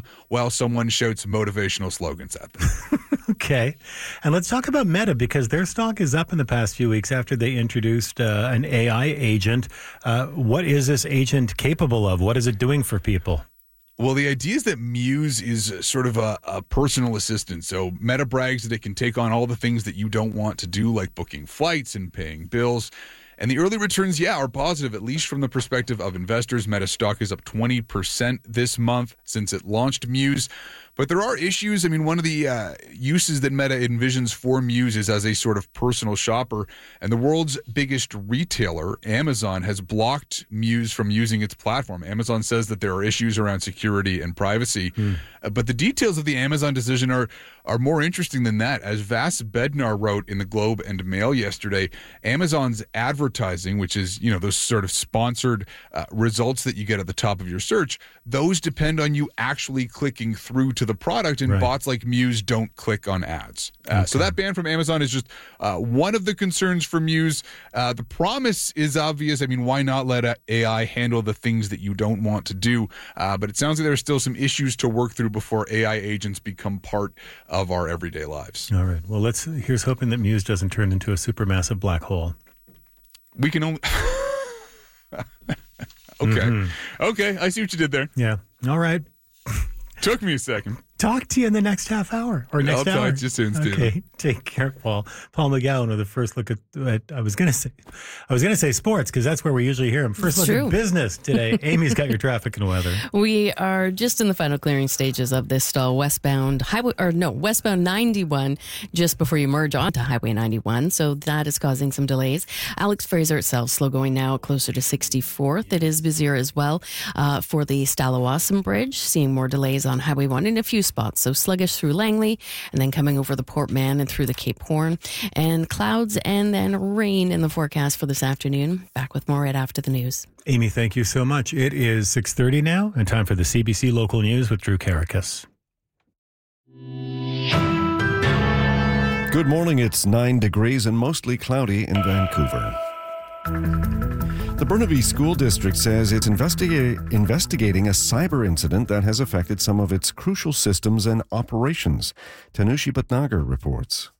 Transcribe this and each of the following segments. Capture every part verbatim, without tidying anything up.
while someone shouts motivational slogans at them. Okay. And let's talk about Meta, because their stock is up in the past few weeks after they introduced uh, an A I agent. Uh, what is this agent capable of? What is it doing for people? Well, the idea is that Muse is sort of a, a personal assistant. So Meta brags that it can take on all the things that you don't want to do, like booking flights and paying bills. And the early returns, yeah, are positive, at least from the perspective of investors. Meta stock is up twenty percent this month since it launched Muse. But there are issues. I mean, one of the uh, uses that Meta envisions for Muse is as a sort of personal shopper. And the world's biggest retailer, Amazon, has blocked Muse from using its platform. Amazon says that there are issues around security and privacy. Mm. Uh, but the details of the Amazon decision are are more interesting than that. As Vas Bednar wrote in the Globe and Mail yesterday, Amazon's advertising, which is, you know, those sort of sponsored uh, results that you get at the top of your search, those depend on you actually clicking through to the product, and right. bots like Muse don't click on ads. Uh, okay. So that ban from Amazon is just uh, one of the concerns for Muse. Uh, the promise is obvious. I mean, why not let A I handle the things that you don't want to do? Uh, but it sounds like there's still some issues to work through before A I agents become part of our everyday lives. All right. Well, let's. Here's hoping that Muse doesn't turn into a supermassive black hole. We can only... Okay. Mm-hmm. Okay, I see what you did there. Yeah. All right. Took me a second. Talk to you in the next half hour or next I'll hour. I'll talk to you soon, Steve. Okay, take care, Paul. Paul McGowan with the first look at, at I was going to say, I was going to say sports because that's where we usually hear him. First it's look true. at business today. Amy's got your traffic and weather. We are just in the final clearing stages of this stall westbound highway, or no, westbound ninety-one, just before you merge onto Highway ninety-one. So that is causing some delays. Alex Fraser itself slow going now closer to sixty-fourth. It is busier as well uh, for the Stallawasam Bridge, seeing more delays on Highway one in a few spots. So sluggish through Langley, and then coming over the Port Mann and through the Cape Horn, and clouds and then rain in the forecast for this afternoon. Back with more right after the news. Amy, thank you so much. It is six thirty now, and time for the C B C Local News with Drew Karakas. Good morning. It's nine degrees and mostly cloudy in Vancouver. The Burnaby School District says it's investiga- investigating a cyber incident that has affected some of its crucial systems and operations. Tanushi Bhatnagar reports.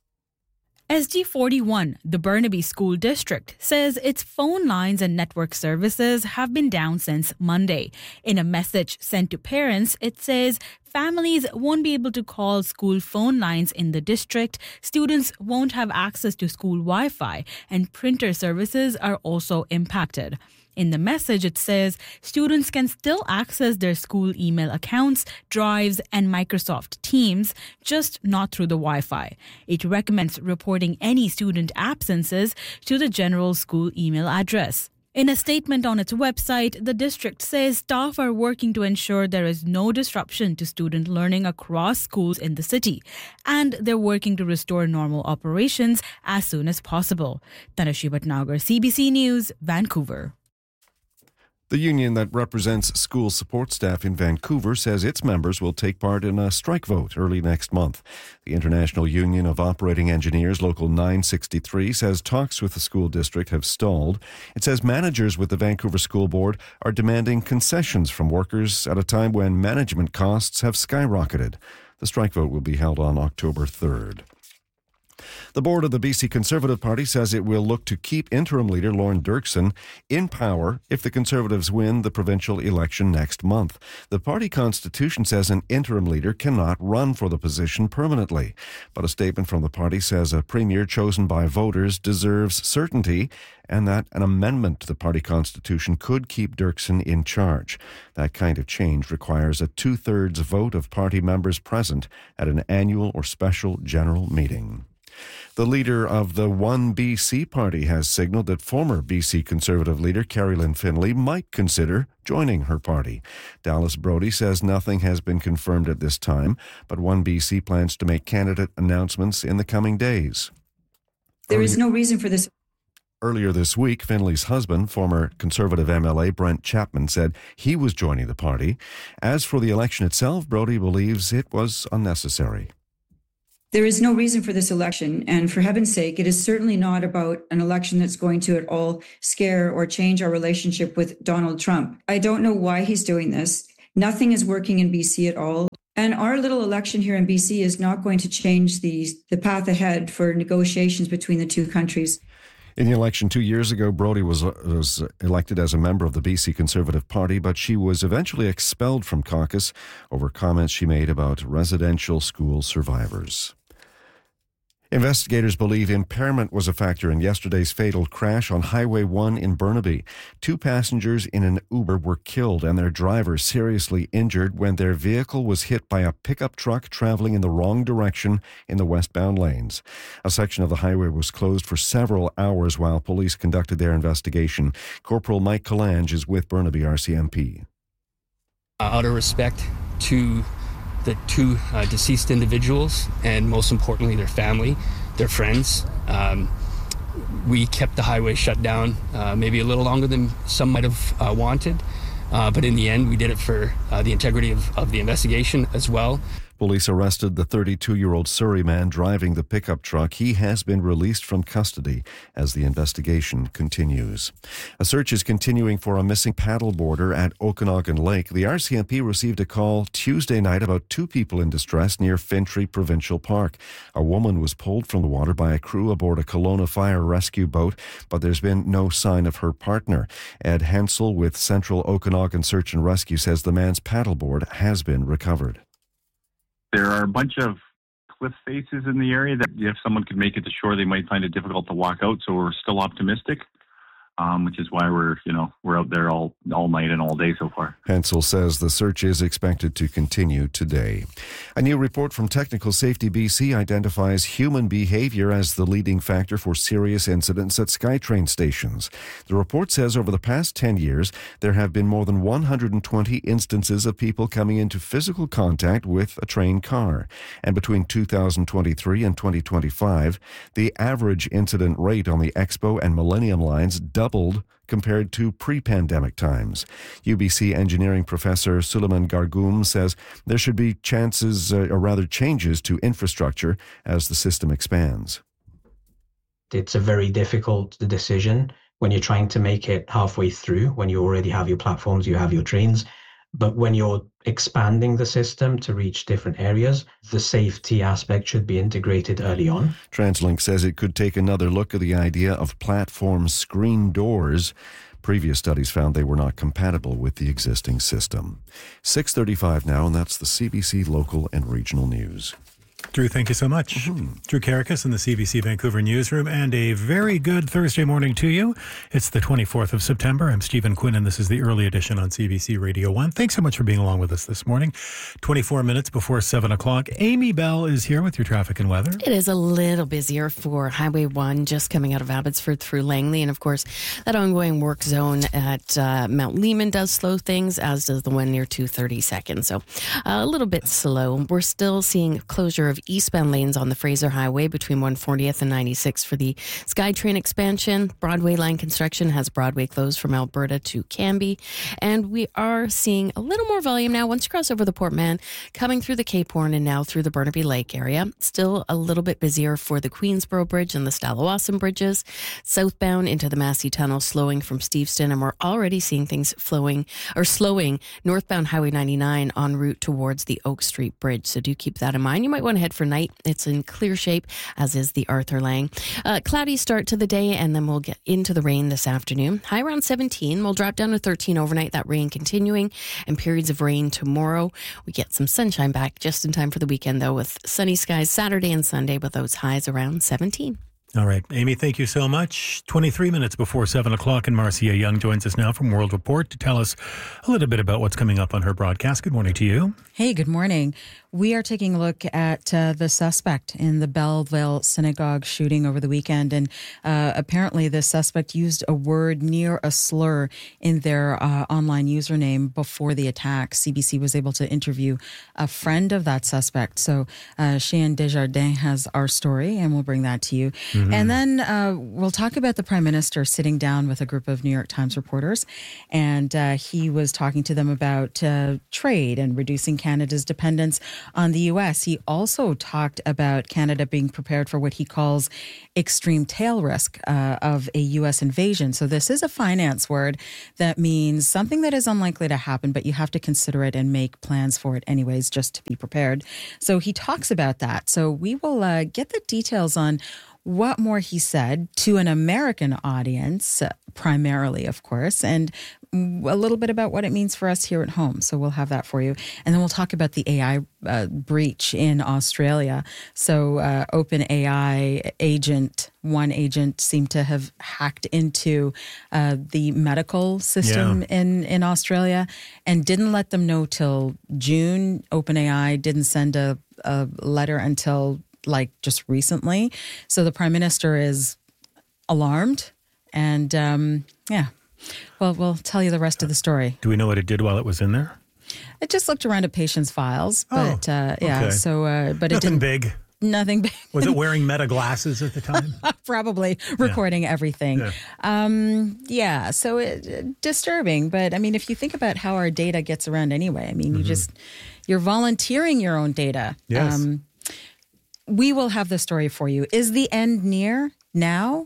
S D forty-one, the Burnaby School District, says its phone lines and network services have been down since Monday. In a message sent to parents, it says families won't be able to call school phone lines in the district, students won't have access to school Wi-Fi, and printer services are also impacted. In the message, it says students can still access their school email accounts, drives, and Microsoft Teams, just not through the Wi-Fi. It recommends reporting any student absences to the general school email address. In a statement on its website, the district says staff are working to ensure there is no disruption to student learning across schools in the city, and they're working to restore normal operations as soon as possible. Tanushi Bhatnagar, C B C News, Vancouver. The union that represents school support staff in Vancouver says its members will take part in a strike vote early next month. The International Union of Operating Engineers, Local nine sixty-three, says talks with the school district have stalled. It says managers with the Vancouver School Board are demanding concessions from workers at a time when management costs have skyrocketed. The strike vote will be held on October third. The board of the B C Conservative Party says it will look to keep interim leader Lorne Dirksen in power if the Conservatives win the provincial election next month. The party constitution says an interim leader cannot run for the position permanently. But a statement from the party says a premier chosen by voters deserves certainty and that an amendment to the party constitution could keep Dirksen in charge. That kind of change requires a two-thirds vote of party members present at an annual or special general meeting. The leader of the One B C party has signaled that former B C Conservative leader Carrie-Lynne Finlay might consider joining her party. Dallas Brody says nothing has been confirmed at this time, but One B C plans to make candidate announcements in the coming days. There is no reason for this. Earlier this week, Finlay's husband, former Conservative M L A Brent Chapman, said he was joining the party. As for the election itself, Brody believes it was unnecessary. There is no reason for this election, and for heaven's sake, it is certainly not about an election that's going to at all scare or change our relationship with Donald Trump. I don't know why he's doing this. Nothing is working in B C at all. And our little election here in B C is not going to change the, the path ahead for negotiations between the two countries. In the election two years ago, Brodie was, was elected as a member of the B C Conservative Party, but she was eventually expelled from caucus over comments she made about residential school survivors. Investigators believe impairment was a factor in yesterday's fatal crash on Highway one in Burnaby. Two passengers in an Uber were killed and their driver seriously injured when their vehicle was hit by a pickup truck traveling in the wrong direction in the westbound lanes. A section of the highway was closed for several hours while police conducted their investigation. Corporal Mike Kalange is with Burnaby R C M P. Uh, out of respect to the two uh, deceased individuals and most importantly their family, their friends, um, we kept the highway shut down uh, maybe a little longer than some might have uh, wanted, uh, but in the end we did it for uh, the integrity of, of the investigation as well. Police arrested the thirty-two-year-old Surrey man driving the pickup truck. He has been released from custody as the investigation continues. A search is continuing for a missing paddleboarder at Okanagan Lake. The R C M P received a call Tuesday night about two people in distress near Fintry Provincial Park. A woman was pulled from the water by a crew aboard a Kelowna fire rescue boat, but there's been no sign of her partner. Ed Hensel with Central Okanagan Search and Rescue says the man's paddleboard has been recovered. There are a bunch of cliff faces in the area that if someone could make it to shore, they might find it difficult to walk out. So we're still optimistic, um, which is why we're, you know, we're out there all, all night and all day so far. Hensel says the search is expected to continue today. A new report from Technical Safety B C identifies human behavior as the leading factor for serious incidents at SkyTrain stations. The report says over the past ten years, there have been more than one hundred twenty instances of people coming into physical contact with a train car. And between two thousand twenty-three and twenty twenty-five, the average incident rate on the Expo and Millennium lines doubled compared to pre-pandemic times. U B C engineering professor Suleiman Gargoum says there should be chances, uh, or rather changes to infrastructure as the system expands. It's a very difficult decision when you're trying to make it halfway through, when you already have your platforms, you have your trains. But when you're expanding the system to reach different areas, the safety aspect should be integrated early on. TransLink says it could take another look at the idea of platform screen doors. Previous studies found they were not compatible with the existing system. six thirty-five now, and that's the C B C local and regional news. Drew, thank you so much. Mm-hmm. Drew Karakis in the C B C Vancouver newsroom, and a very good Thursday morning to you. It's the twenty-fourth of September. I'm Stephen Quinn, and this is the early edition on C B C Radio one. Thanks so much for being along with us this morning. twenty-four minutes before seven o'clock. Amy Bell is here with your traffic and weather. It is a little busier for Highway one, just coming out of Abbotsford through Langley. And of course, that ongoing work zone at uh, Mount Lehman does slow things, as does the one near two thirty-second. So uh, a little bit slow. We're still seeing closure of eastbound lanes on the Fraser Highway between one fortieth and ninety-sixth for the SkyTrain expansion. Broadway line construction has Broadway closed from Alberta to Cambie. And we are seeing a little more volume now once you cross over the Port Mann, coming through the Cape Horn and now through the Burnaby Lake area. Still a little bit busier for the Queensboro Bridge and the Stallawasam bridges. Southbound into the Massey Tunnel, slowing from Steveston, and we're already seeing things flowing or slowing northbound Highway ninety-nine en route towards the Oak Street Bridge. So do keep that in mind. You might want to head for night. It's in clear shape, as is the Arthur Lang. Uh, cloudy start to the day, and then we'll get into the rain this afternoon. High around seventeen. We'll drop down to thirteen overnight. That rain continuing, and periods of rain tomorrow. We get some sunshine back just in time for the weekend, though, with sunny skies Saturday and Sunday, with those highs around seventeen. All right, Amy, thank you so much. twenty-three minutes before seven o'clock, and Marcia Young joins us now from World Report to tell us a little bit about what's coming up on her broadcast. Good morning to you. Hey, good morning. We are taking a look at uh, the suspect in the Belleville synagogue shooting over the weekend. And uh, apparently the suspect used a word near a slur in their uh, online username before the attack. C B C was able to interview a friend of that suspect. So uh, Cheyenne Desjardins has our story, and we'll bring that to you. Mm-hmm. And then uh, we'll talk about the Prime Minister sitting down with a group of New York Times reporters. And uh, he was talking to them about uh, trade and reducing Canada's dependence on the U S. He also talked about Canada being prepared for what he calls extreme tail risk uh, of a U S invasion. So this is a finance word that means something that is unlikely to happen, but you have to consider it and make plans for it anyways, just to be prepared. So he talks about that. So we will uh, get the details on what more he said to an American audience, uh, primarily, of course, and a little bit about what it means for us here at home. So we'll have that for you. And then we'll talk about the A I uh, breach in Australia. So uh, OpenAI agent, one agent seemed to have hacked into uh, the medical system yeah. in, in Australia and didn't let them know till June. OpenAI didn't send a, a letter until like just recently. So the Prime Minister is alarmed and um, yeah. Well, we'll tell you the rest of the story. Do we know what it did while it was in there? It just looked around at patients' files, but oh, uh, yeah. okay. So, uh, but nothing it didn't. big. Nothing big. Was it wearing Meta glasses at the time? Probably recording yeah. everything. Yeah. Um, yeah. So it, uh, disturbing, but I mean, if you think about how our data gets around anyway, I mean, mm-hmm. you just you're volunteering your own data. Yes. Um, we will have the story for you. Is the end near now?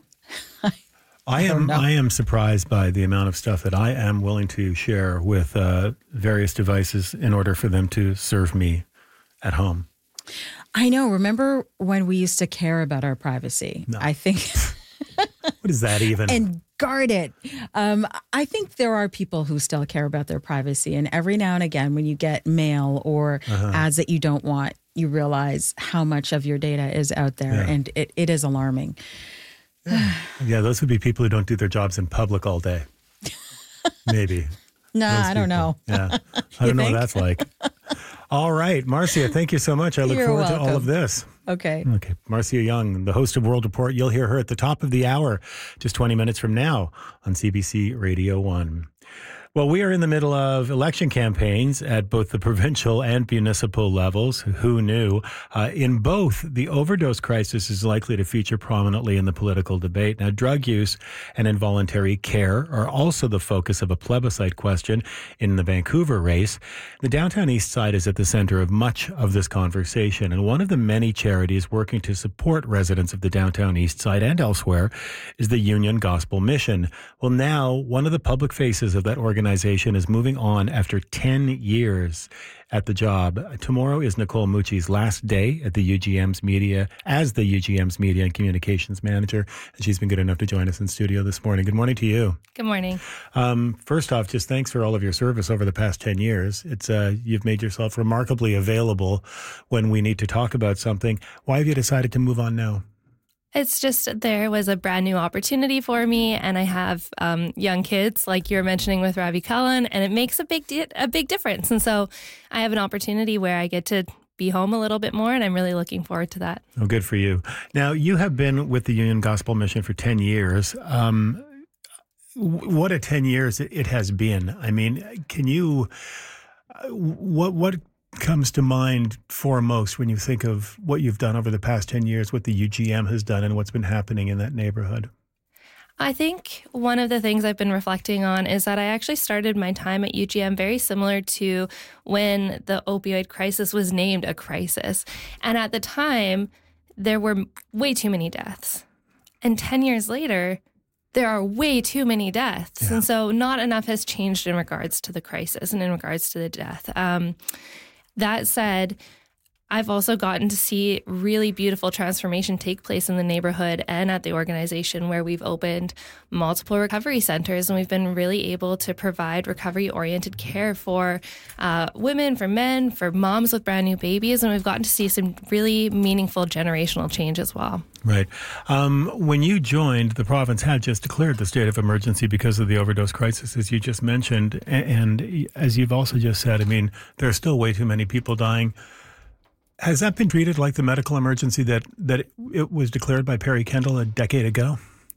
I am I am surprised by the amount of stuff that I am willing to share with uh, various devices in order for them to serve me at home. I know. Remember when we used to care about our privacy? No. I think. What is that even? And guard it. Um, I think there are people who still care about their privacy. And every now and again, when you get mail or uh-huh. ads that you don't want, you realize how much of your data is out there. Yeah. And it, it is alarming. Yeah. yeah, those would be people who don't do their jobs in public all day. Maybe. No, nah, I people. don't know. Yeah, I don't know what that's like. All right, Marcia, thank you so much. I look You're forward welcome. to all of this. Okay. Okay. Marcia Young, the host of World Report. You'll hear her at the top of the hour, just twenty minutes from now on C B C Radio one. Well, we are in the middle of election campaigns at both the provincial and municipal levels. Who knew? Uh, in both, the overdose crisis is likely to feature prominently in the political debate. Now, drug use and involuntary care are also the focus of a plebiscite question in the Vancouver race. The downtown east side is at the center of much of this conversation, and one of the many charities working to support residents of the downtown east side and elsewhere is the Union Gospel Mission. Well, now, one of the public faces of that organization Organization is moving on after ten years at the job. Tomorrow is Nicole Mucci's last day at the U G M's media as the U G M's media and communications manager, and she's been good enough to join us in studio this morning. Good morning to you. Good morning. Um, first off, just thanks for all of your service over the past ten years. It's uh, you've made yourself remarkably available when we need to talk about something. Why have you decided to move on now? It's just there was a brand new opportunity for me, and I have um, young kids, like you were mentioning with Ravi Cullen, and it makes a big di- a big difference. And so I have an opportunity where I get to be home a little bit more, and I'm really looking forward to that. Oh, good for you. Now, you have been with the Union Gospel Mission for ten years. Um, what a ten years it has been. I mean, can you, what, what, comes to mind foremost when you think of what you've done over the past ten years, what the U G M has done and what's been happening in that neighborhood? I think one of the things I've been reflecting on is that I actually started my time at U G M very similar to when the opioid crisis was named a crisis. And at the time, there were way too many deaths. And ten years later, there are way too many deaths. Yeah. And so not enough has changed in regards to the crisis and in regards to the death. Um, That said, I've also gotten to see really beautiful transformation take place in the neighborhood and at the organization, where we've opened multiple recovery centers, and we've been really able to provide recovery-oriented care for uh, women, for men, for moms with brand new babies, and we've gotten to see some really meaningful generational change as well. Right. Um, when you joined, the province had just declared the state of emergency because of the overdose crisis, as you just mentioned. And, and as you've also just said, I mean, there are still way too many people dying. Has that been treated like the medical emergency that, that it was declared by Perry Kendall a decade ago?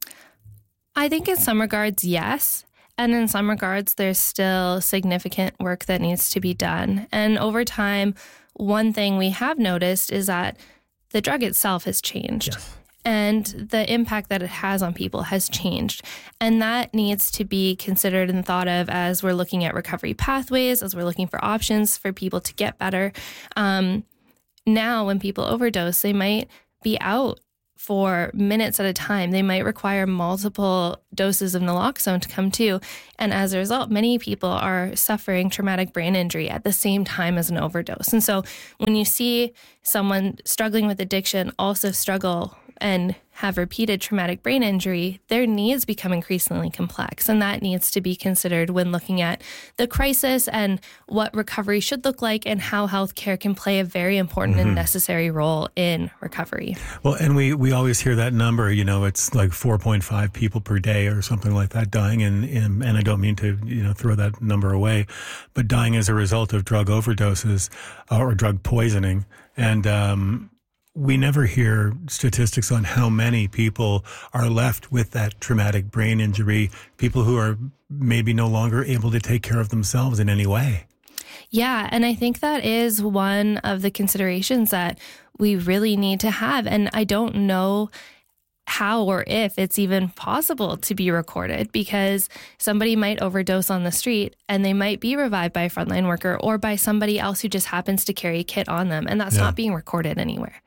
I think in some regards, yes. And in some regards, there's still significant work that needs to be done. And over time, one thing we have noticed is that the drug itself has changed. Yes. and the impact that it has on people has changed. And that needs to be considered and thought of as we're looking at recovery pathways, as we're looking for options for people to get better. Um, now, when people overdose, they might be out for minutes at a time. They might require multiple doses of naloxone to come to. And as a result, many people are suffering traumatic brain injury at the same time as an overdose. And so when you see someone struggling with addiction also struggle and have repeated traumatic brain injury, their needs become increasingly complex. And that needs to be considered when looking at the crisis and what recovery should look like and how healthcare can play a very important mm-hmm. and necessary role in recovery. Well, and we, we always hear that number, you know, it's like four point five people per day or something like that dying. And, and, and I don't mean to, you know, throw that number away, but dying as a result of drug overdoses uh, or drug poisoning. And, um, we never hear statistics on how many people are left with that traumatic brain injury, people who are maybe no longer able to take care of themselves in any way. Yeah, and I think that is one of the considerations that we really need to have. And I don't know how or if it's even possible to be recorded, because somebody might overdose on the street and they might be revived by a frontline worker or by somebody else who just happens to carry a kit on them. And that's yeah. not being recorded anywhere.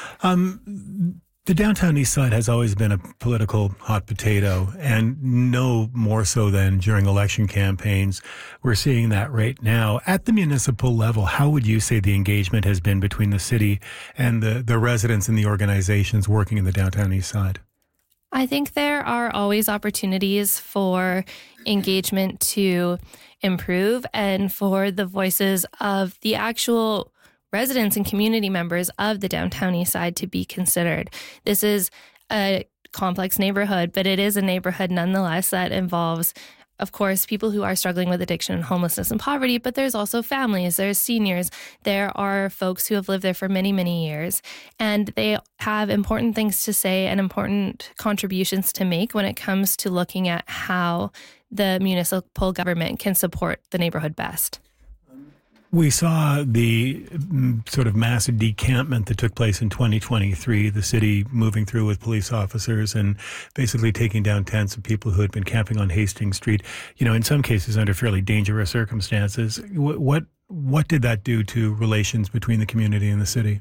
Um, the downtown east side has always been a political hot potato, and no more so than during election campaigns. We're seeing that right now. At the municipal level, how would you say the engagement has been between the city and the, the residents and the organizations working in the downtown east side? I think there are always opportunities for engagement to improve and for the voices of the actual residents and community members of the downtown east side to be considered. This is a complex neighborhood, but it is a neighborhood nonetheless that involves, of course, people who are struggling with addiction and homelessness and poverty, but there's also families, there's seniors, there are folks who have lived there for many, many years, and they have important things to say and important contributions to make when it comes to looking at how the municipal government can support the neighborhood best. We saw the sort of massive decampment that took place in twenty twenty-three, the city moving through with police officers and basically taking down tents of people who had been camping on Hastings Street, you know, in some cases under fairly dangerous circumstances. What what, what did that do to relations between the community and the city?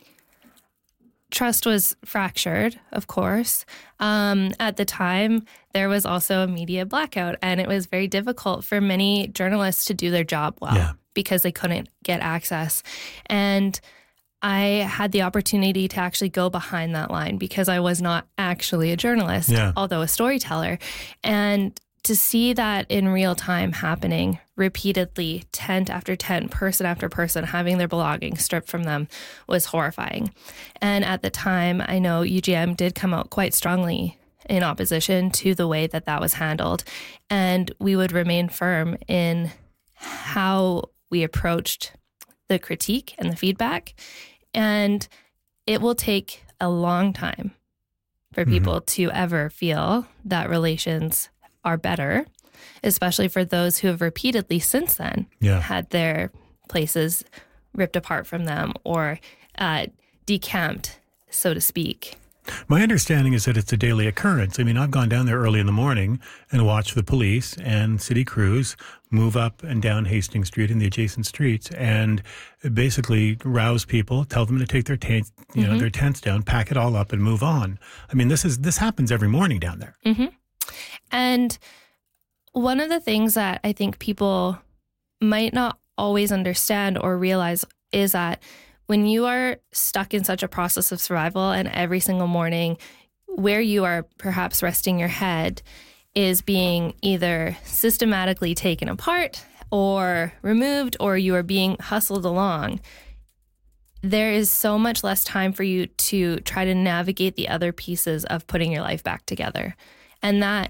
Trust was fractured, of course. Um, at the time, there was also a media blackout, and it was very difficult for many journalists to do their job well. Yeah. Because they couldn't get access. And I had the opportunity to actually go behind that line because I was not actually a journalist, yeah. although a storyteller. And to see that in real time happening repeatedly, tent after tent, person after person, having their belongings stripped from them was horrifying. And at the time, I know U G M did come out quite strongly in opposition to the way that that was handled. And we would remain firm in how we approached the critique and the feedback, and it will take a long time for mm-hmm. people to ever feel that relations are better, especially for those who have repeatedly since then yeah. had their places ripped apart from them or uh, decamped, so to speak. My understanding is that it's a daily occurrence. I mean, I've gone down there early in the morning and watched the police and city crews move up and down Hastings Street and the adjacent streets and basically rouse people, tell them to take their tent, you mm-hmm. know, their tents down, pack it all up and move on. I mean, this is this happens every morning down there. Mm-hmm. And one of the things that I think people might not always understand or realize is that when you are stuck in such a process of survival and every single morning where you are perhaps resting your head is being either systematically taken apart or removed, or you are being hustled along, there is so much less time for you to try to navigate the other pieces of putting your life back together. And that,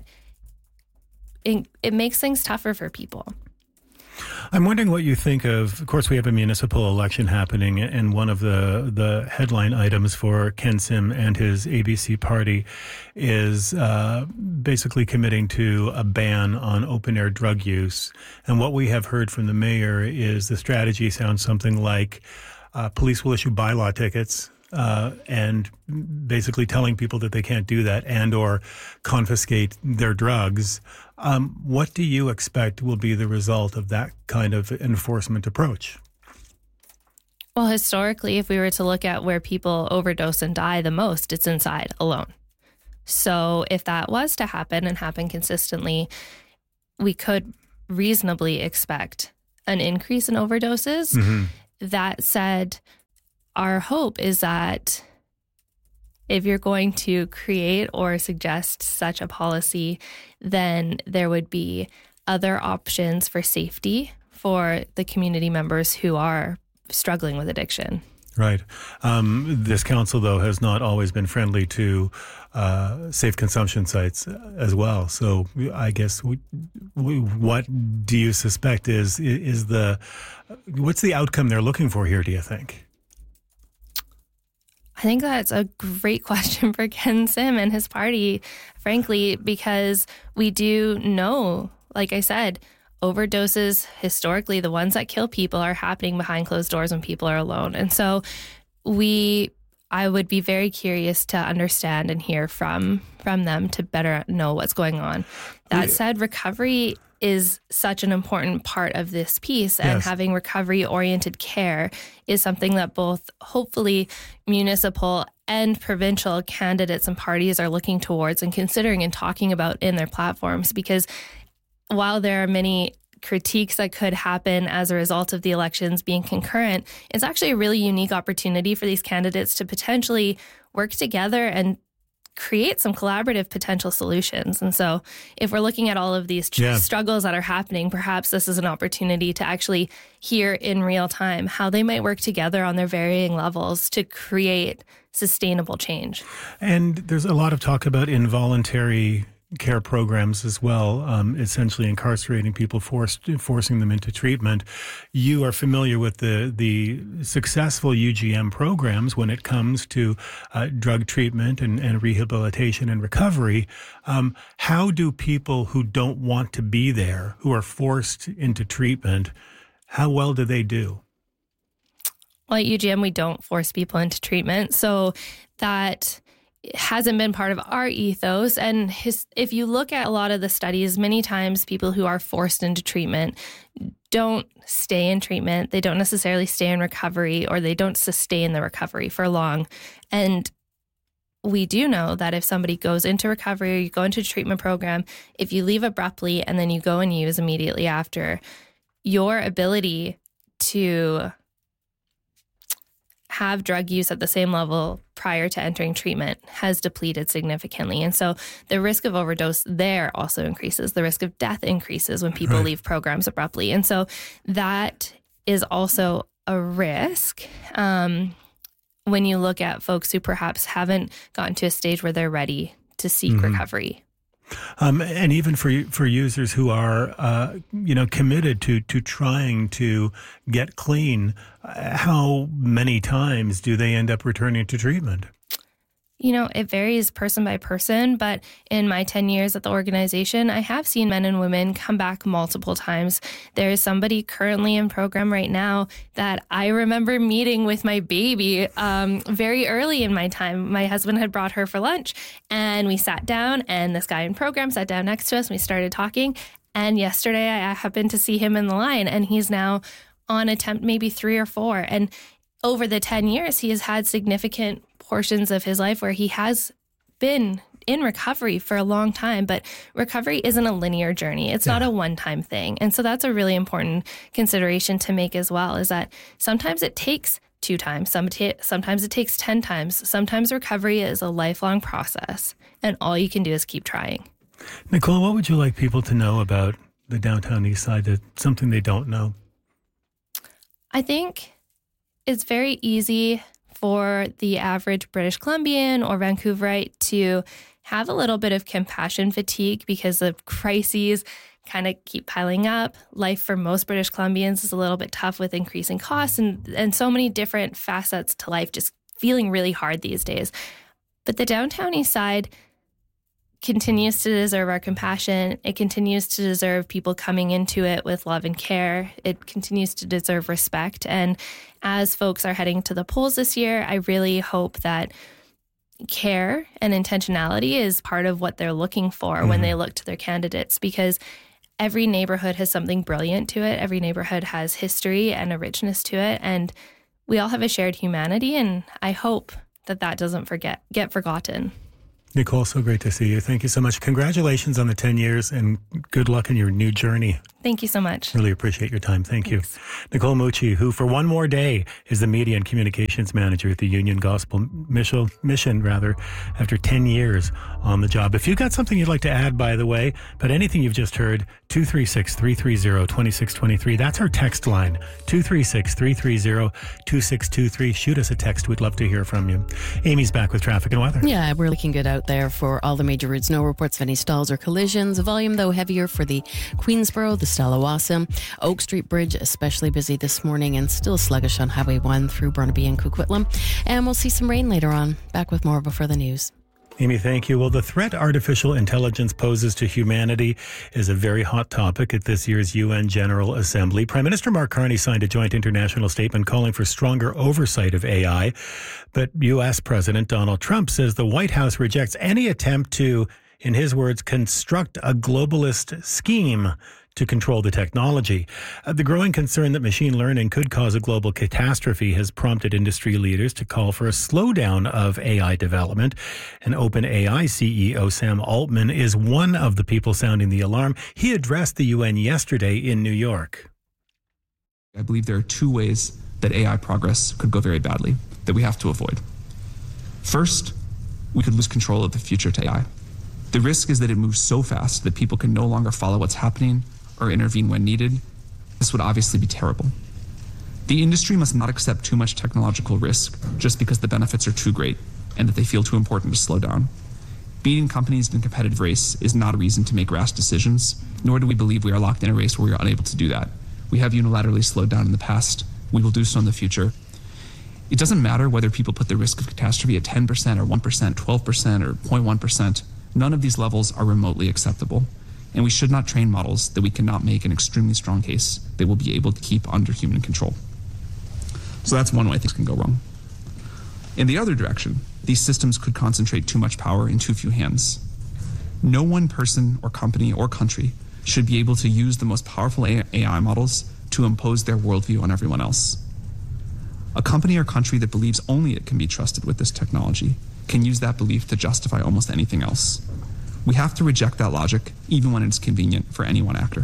it, it makes things tougher for people. I'm wondering what you think of, of course, we have a municipal election happening, and one of the, the headline items for Ken Sim and his A B C party is uh, basically committing to a ban on open-air drug use. And what we have heard from the mayor is the strategy sounds something like uh, police will issue bylaw tickets uh, and basically telling people that they can't do that and or confiscate their drugs. Um, what do you expect will be the result of that kind of enforcement approach? Well, historically, if we were to look at where people overdose and die the most, it's inside alone. So if that was to happen and happen consistently, we could reasonably expect an increase in overdoses. Mm-hmm. That said, our hope is that if you're going to create or suggest such a policy, then there would be other options for safety for the community members who are struggling with addiction. Right. Um, this council, though, has not always been friendly to uh, safe consumption sites as well. So I guess we, we, what do you suspect is is the what's the outcome they're looking for here, do you think? I think that's a great question for Ken Sim and his party, frankly, because we do know, like I said, overdoses, historically, the ones that kill people are happening behind closed doors when people are alone. And so we, I would be very curious to understand and hear from, from them to better know what's going on. That said, recovery is such an important part of this piece, and yes. having recovery-oriented care is something that both hopefully municipal and provincial candidates and parties are looking towards and considering and talking about in their platforms, because while there are many critiques that could happen as a result of the elections being concurrent, it's actually a really unique opportunity for these candidates to potentially work together and create some collaborative potential solutions. And so if we're looking at all of these tr- yeah. struggles that are happening, perhaps this is an opportunity to actually hear in real time how they might work together on their varying levels to create sustainable change. And there's a lot of talk about involuntary care programs as well, um, essentially incarcerating people, forced, forcing them into treatment. You are familiar with the the successful U G M programs when it comes to uh, drug treatment and, and rehabilitation and recovery. Um, how do people who don't want to be there, who are forced into treatment, how well do they do? Well, at U G M, we don't force people into treatment. So that hasn't been part of our ethos. And his, if you look at a lot of the studies, many times people who are forced into treatment don't stay in treatment. They don't necessarily stay in recovery, or they don't sustain the recovery for long. And we do know that if somebody goes into recovery or you go into a treatment program, if you leave abruptly and then you go and use immediately after, your ability to have drug use at the same level prior to entering treatment has depleted significantly. And so the risk of overdose there also increases. The risk of death increases when people right. leave programs abruptly. And so that is also a risk um, when you look at folks who perhaps haven't gotten to a stage where they're ready to seek mm-hmm. recovery. Um, and even for for users who are, uh, you know, committed to to trying to get clean, uh, how many times do they end up returning to treatment? You know, it varies person by person, but in my ten years at the organization, I have seen men and women come back multiple times. There is somebody currently in program right now that I remember meeting with my baby um, very early in my time. My husband had brought her for lunch, and we sat down, and this guy in program sat down next to us, and we started talking. And yesterday, I happened to see him in the line, and he's now on attempt maybe three or four. And over the ten years, he has had significant portions of his life where he has been in recovery for a long time, but recovery isn't a linear journey. It's yeah. not a one-time thing. And so that's a really important consideration to make as well, is that sometimes it takes two times, sometimes it takes ten times. Sometimes recovery is a lifelong process, and all you can do is keep trying. Nicole, what would you like people to know about the downtown east side, that something they don't know? I think it's very easy for the average British Columbian or Vancouverite to have a little bit of compassion fatigue because the crises kind of keep piling up. Life for most British Columbians is a little bit tough with increasing costs and, and so many different facets to life just feeling really hard these days. But the downtown east side continues to deserve our compassion. It continues to deserve people coming into it with love and care. It continues to deserve respect. And as folks are heading to the polls this year, I really hope that care and intentionality is part of what they're looking for mm-hmm. when they look to their candidates, because every neighborhood has something brilliant to it. Every neighborhood has history and a richness to it. And we all have a shared humanity. And I hope that that doesn't forget get forgotten. Nicole, so great to see you. Thank you so much. Congratulations on the ten years and good luck in your new journey. Thank you so much. Really appreciate your time. Thank Thanks. you. Nicole Mucci, who for one more day is the Media and Communications Manager at the Union Gospel Mission, mission rather, after ten years on the job. If you've got something you'd like to add, by the way, but anything you've just heard, two three six, three three zero, two six two three. That's our text line, two three six, three three zero, two six two three. Shoot us a text. We'd love to hear from you. Amy's back with traffic and weather. Yeah, we're looking good out there for all the major routes. No reports of any stalls or collisions. Volume, though, heavier for the Queensboro, the Stallawassa. Oak Street Bridge, especially busy this morning, and still sluggish on Highway one through Burnaby and Coquitlam. And we'll see some rain later on. Back with more before the news. Amy, thank you. Well, the threat artificial intelligence poses to humanity is a very hot topic at this year's U N General Assembly. Prime Minister Mark Carney signed a joint international statement calling for stronger oversight of A I. But U S President Donald Trump says the White House rejects any attempt to, in his words, construct a globalist scheme to control the technology. Uh, the growing concern that machine learning could cause a global catastrophe has prompted industry leaders to call for a slowdown of A I development. And OpenAI C E O Sam Altman is one of the people sounding the alarm. He addressed the U N yesterday in New York. I believe there are two ways that A I progress could go very badly that we have to avoid. First, we could lose control of the future to A I. The risk is that it moves so fast that people can no longer follow what's happening or intervene when needed. This would obviously be terrible. The industry must not accept too much technological risk just because the benefits are too great and that they feel too important to slow down. Beating companies in a competitive race is not a reason to make rash decisions, nor do we believe we are locked in a race where we are unable to do that. We have unilaterally slowed down in the past. We will do so in the future. It doesn't matter whether people put the risk of catastrophe at ten percent or one percent, twelve percent or zero point one percent. None of these levels are remotely acceptable. And we should not train models that we cannot make an extremely strong case they will be able to keep under human control. So that's one way things can go wrong. In the other direction, these systems could concentrate too much power in too few hands. No one person or company or country should be able to use the most powerful A I models to impose their worldview on everyone else. A company or country that believes only it can be trusted with this technology can use that belief to justify almost anything else. We have to reject that logic, even when it's convenient for any one actor.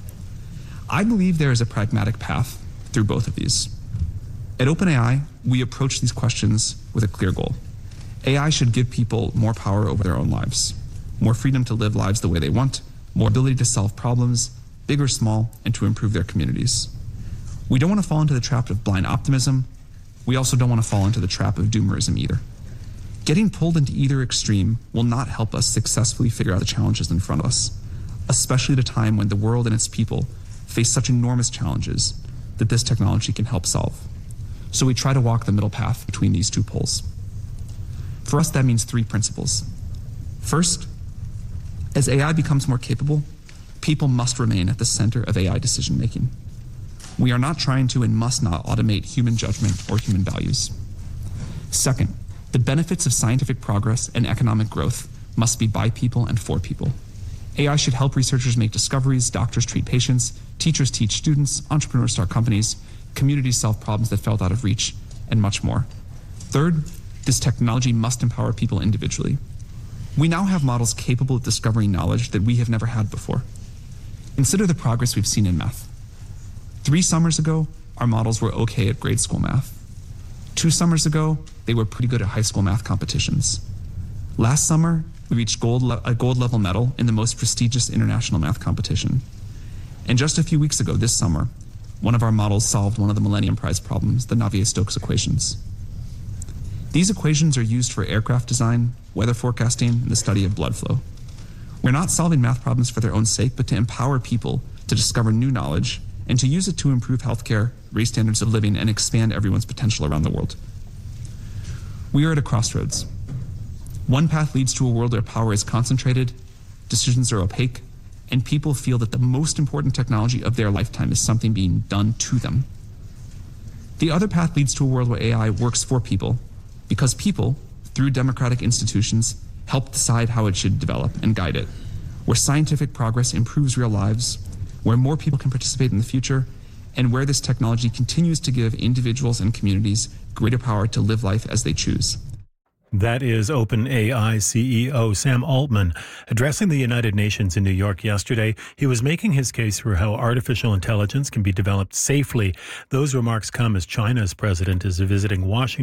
I believe there is a pragmatic path through both of these. At OpenAI, we approach these questions with a clear goal. A I should give people more power over their own lives, more freedom to live lives the way they want, more ability to solve problems, big or small, and to improve their communities. We don't want to fall into the trap of blind optimism. We also don't want to fall into the trap of doomerism either. Getting pulled into either extreme will not help us successfully figure out the challenges in front of us, especially at a time when the world and its people face such enormous challenges that this technology can help solve. So we try to walk the middle path between these two poles. For us, that means three principles. First, as A I becomes more capable, people must remain at the center of A I decision making. We are not trying to and must not automate human judgment or human values. Second, the benefits of scientific progress and economic growth must be by people and for people. A I should help researchers make discoveries, doctors treat patients, teachers teach students, entrepreneurs start companies, communities solve problems that felt out of reach, and much more. Third, this technology must empower people individually. We now have models capable of discovering knowledge that we have never had before. Consider the progress we've seen in math. Three summers ago, our models were okay at grade school math. Two summers ago, they were pretty good at high school math competitions. Last summer, we reached gold le- a gold level medal in the most prestigious international math competition. And just a few weeks ago, this summer, one of our models solved one of the Millennium Prize problems, the Navier-Stokes equations. These equations are used for aircraft design, weather forecasting, and the study of blood flow. We're not solving math problems for their own sake, but to empower people to discover new knowledge and to use it to improve healthcare, raise standards of living, and expand everyone's potential around the world. We are at a crossroads. One path leads to a world where power is concentrated, decisions are opaque, and people feel that the most important technology of their lifetime is something being done to them. The other path leads to a world where A I works for people, because people, through democratic institutions, help decide how it should develop and guide it, where scientific progress improves real lives, where more people can participate in the future, and where this technology continues to give individuals and communities greater power to live life as they choose. That is OpenAI C E O Sam Altman addressing the United Nations in New York yesterday. He was making his case for how artificial intelligence can be developed safely. Those remarks come as China's president is visiting Washington.